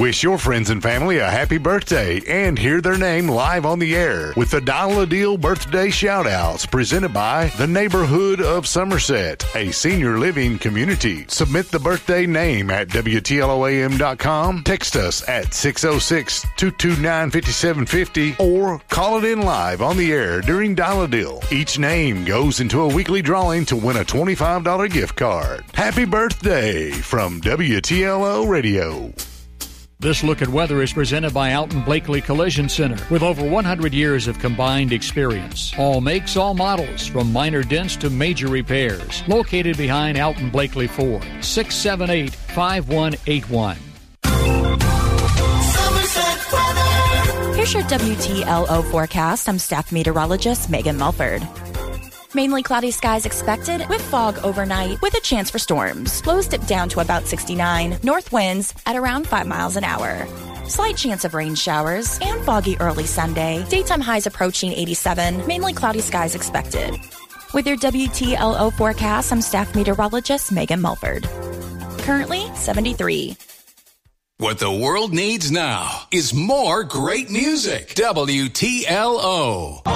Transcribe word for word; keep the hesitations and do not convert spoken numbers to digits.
Wish your friends and family a happy birthday and hear their name live on the air with the Dial a Deal birthday shout-outs presented by the Neighborhood of Somerset, a senior living community. Submit the birthday name at W T L O A M dot com, text us at six oh six, two two nine, five seven five oh, or call it in live on the air during Dial a Deal. Each name goes into a weekly drawing to win a twenty-five dollars gift card. Happy birthday from W T L O Radio. This look at weather is presented by Alton Blakely Collision Center with over one hundred years of combined experience. All makes, all models, from minor dents to major repairs. Located behind Alton Blakely Ford, six seven eight, five one eight one. Here's your W T L O forecast. I'm staff meteorologist Megan Mulford. Mainly cloudy skies expected with fog overnight with a chance for storms. Lows dip down to about sixty-nine. North winds at around five miles an hour. Slight chance of rain showers and foggy early Sunday. Daytime highs approaching eighty-seven. Mainly cloudy skies expected. With your W T L O forecast, I'm staff meteorologist Megan Mulford. Currently seventy-three. What the world needs now is more great music. W T L O.